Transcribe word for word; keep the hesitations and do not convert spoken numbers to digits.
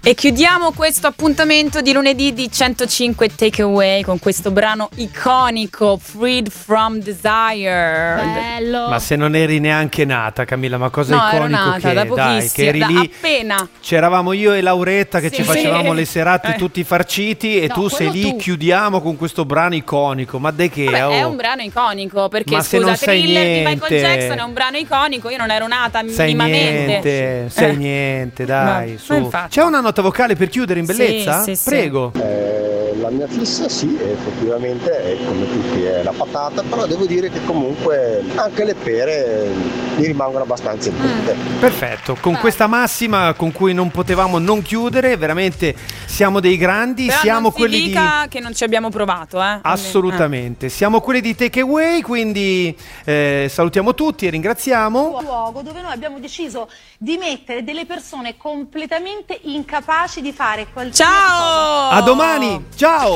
E chiudiamo questo appuntamento di lunedì di centocinque Takeaway con questo brano iconico, Freed from Desire. Bello. Ma se non eri neanche nata, Camilla, ma cosa No, iconico ero nata, che da dai, pochissimo, che eri da lì. appena. C'eravamo io e Lauretta che Sì, ci facevamo sì. le serate Eh. tutti farciti e No, tu sei quello lì, tu. chiudiamo con questo brano iconico. Ma de che? Vabbè, oh? è un brano iconico perché Ma se scusa, non sai Thriller di Michael niente. Jackson è un brano iconico, io non ero nata Sai minimamente. niente, sai Eh. niente, dai, Ma- su. ma infatti. C'è una nota vocale per chiudere in Sì, bellezza? sì, sì. Prego. Eh, la mia fissa sì, effettivamente è come tutti è la patata, però devo dire che comunque anche le pere mi rimangono abbastanza brutte. Perfetto, con Ah. questa massima con cui non potevamo non chiudere, veramente siamo dei grandi, Però siamo non si quelli dica che non ci abbiamo provato, eh. Assolutamente, siamo quelli di Takeaway, quindi eh, salutiamo tutti e ringraziamo. Luogo dove noi abbiamo deciso di mettere delle persone completamente incapaci di fare qualsiasi cosa. Ciao! A domani, ciao!